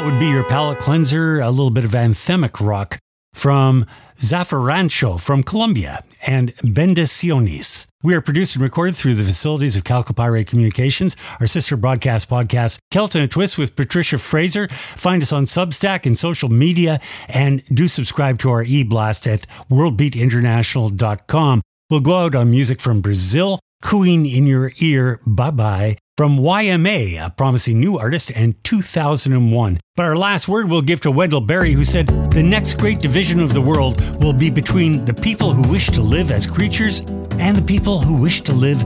that would be your palate cleanser, a little bit of anthemic rock from Zafarancho from Colombia and Bendiciones. We are produced and recorded through the facilities of Calcopyrate Communications, our sister broadcast podcast, Celt and a Twist with Patricia Fraser. Find us on Substack and social media, and do subscribe to our e-blast at worldbeatinternational.com. We'll go out on music from Brazil, Cooing in Your Ear, Bye-Bye, from YMA, a promising new artist, and 2001. But our last word we'll give to Wendell Berry, who said, "The next great division of the world will be between the people who wish to live as creatures and the people who wish to live